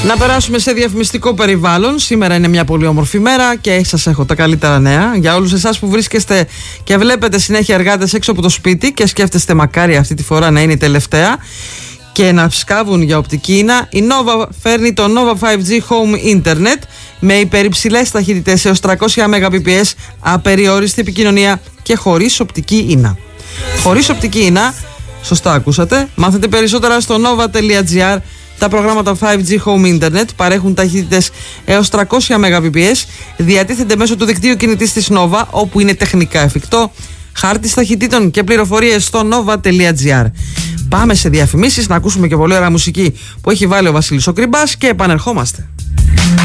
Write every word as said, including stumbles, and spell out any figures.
Να περάσουμε σε διαφημιστικό περιβάλλον. Σήμερα είναι μια πολύ όμορφη μέρα και σας έχω τα καλύτερα νέα. Για όλους εσάς που βρίσκεστε και βλέπετε συνέχεια εργάτες έξω από το σπίτι και σκέφτεστε μακάρι αυτή τη φορά να είναι η τελευταία και να σκάβουν για οπτική ίνα, η Nova φέρνει το Nova φάιβ τζι Home Internet με υπερυψηλές ταχύτητες έως τριακόσια Mbps, απεριόριστη επικοινωνία και χωρίς οπτική ίνα. Χωρίς οπτική ίνα, σωστά ακούσατε, μάθετε περισσότερα στο nova τελεία gr. Τα προγράμματα φάιβ τζι Home Internet παρέχουν ταχύτητες έως τριακόσια Mbps, διατίθενται μέσω του δικτύου κινητής της Nova, όπου είναι τεχνικά εφικτό. Χάρτης ταχυτήτων και πληροφορίες στο nova τελεία gr. Πάμε σε διαφημίσεις να ακούσουμε και πολύ ωραία μουσική που έχει βάλει ο Βασίλης ο Κρυμπάς και επανερχόμαστε.